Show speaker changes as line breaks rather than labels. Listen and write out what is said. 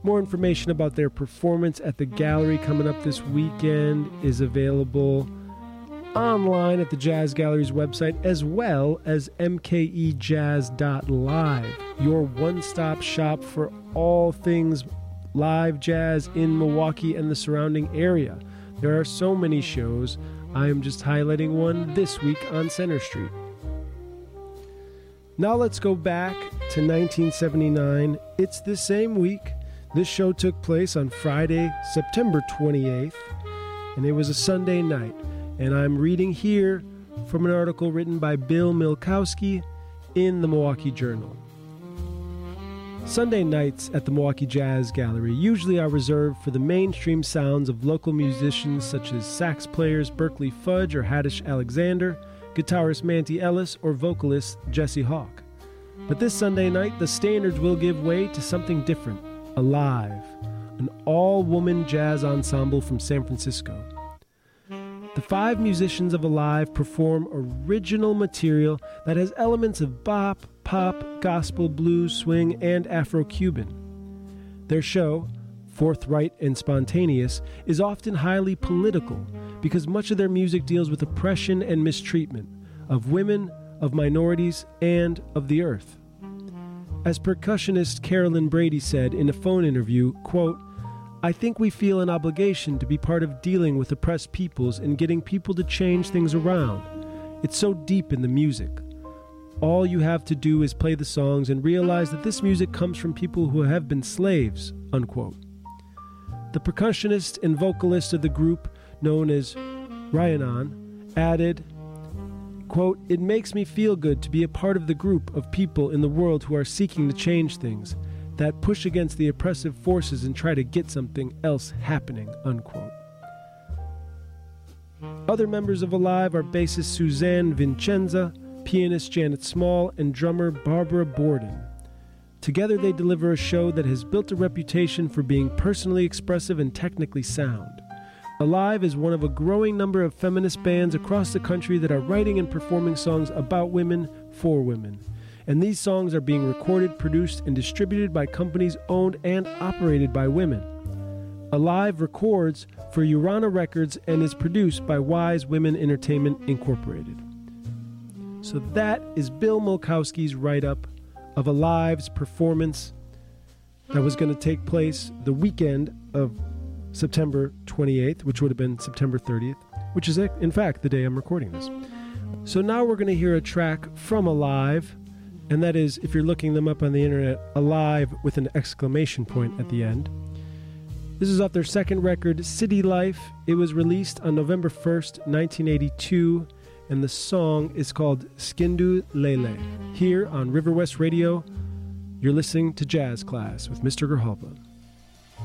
More information about their performance at the gallery coming up this weekend is available online at the Jazz Gallery's website, as well as mkejazz.live, your one-stop shop for all things live jazz in Milwaukee and the surrounding area. There are so many shows. I am just highlighting one this week on Center Street. Now let's go back to 1979. It's the same week. This show took place on Friday, September 28th, and it was a Sunday night. And I'm reading here from an article written by Bill Milkowski in the Milwaukee Journal. Sunday nights at the Milwaukee Jazz Gallery usually are reserved for the mainstream sounds of local musicians such as sax players Berkeley Fudge or Haddish Alexander, guitarist Manty Ellis, or vocalist Jesse Hawk. But this Sunday night, the standards will give way to something different. Alive, an all-woman jazz ensemble from San Francisco. The 5 musicians of Alive perform original material that has elements of bop, pop, gospel, blues, swing, and Afro-Cuban. Their show, forthright and spontaneous, is often highly political because much of their music deals with oppression and mistreatment of women, of minorities, and of the earth. As percussionist Carolyn Brady said in a phone interview, quote, "I think we feel an obligation to be part of dealing with oppressed peoples and getting people to change things around. It's so deep in the music. All you have to do is play the songs and realize that this music comes from people who have been slaves," unquote. The percussionist and vocalist of the group, known as Rhiannon, added, quote, "It makes me feel good to be a part of the group of people in the world who are seeking to change things, that push against the oppressive forces and try to get something else happening," unquote. Other members of Alive are bassist Suzanne Vincenza, pianist Janet Small, and drummer Barbara Borden. Together they deliver a show that has built a reputation for being personally expressive and technically sound. Alive is one of a growing number of feminist bands across the country that are writing and performing songs about women for women. And these songs are being recorded, produced, and distributed by companies owned and operated by women. Alive records for Urana Records and is produced by Wise Women Entertainment Incorporated. So that is Bill Milkowski's write-up of Alive's performance that was going to take place the weekend of September 28th, which would have been September 30th, which is, in fact, the day I'm recording this. So now we're going to hear a track from Alive, and that is, if you're looking them up on the internet, Alive with an exclamation point at the end. This is off their second record, City Life. It was released on November 1st, 1982, and the song is called Skindu Lele. Here on River West Radio, you're listening to Jazz Class with Mr. Grijalva.